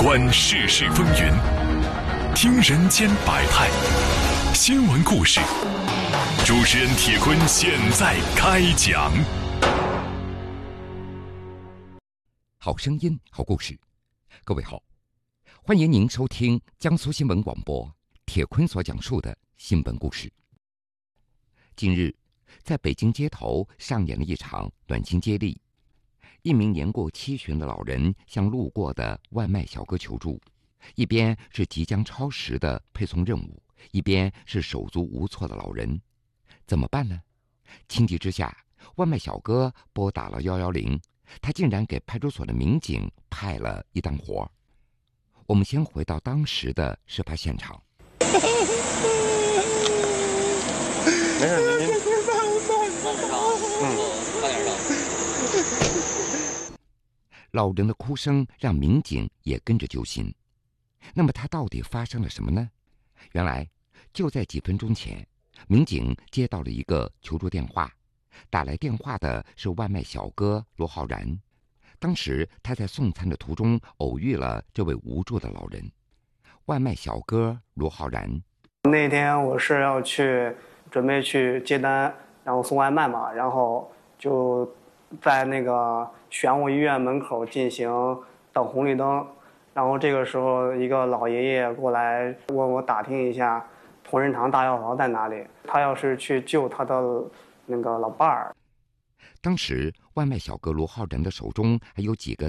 观世事风云，听人间百态，新闻故事。主持人铁坤现在开讲。 好声音，好故事。各位好，欢迎您收听江苏新闻广播铁坤所讲述的新闻故事。近日，在北京街头上演了一场暖心接力。一名年过70的老人向路过的外卖小哥求助，一边是即将超时的配送任务，一边是手足无措的老人，怎么办呢？情急之下，外卖小哥拨打了110，他竟然给派出所的民警派了一单活。我们先回到当时的事发现场。 没事，您快点的。 老人的哭声让民警也跟着揪心。那么他到底发生了什么呢？原来就在几分钟前，民警接到了一个求助电话，打来电话的是外卖小哥罗浩然。当时他在送餐的途中偶遇了这位无助的老人。外卖小哥罗浩然， 那天我是要准备去接单，然后送外卖嘛，然后就在那个玄武医院门口进行等红绿灯，然后这个时候一个老爷爷过来问我打听一下同仁堂大药房在哪里，他要是去救他的那个老伴儿。 当时外卖小哥罗浩然的手中还有几个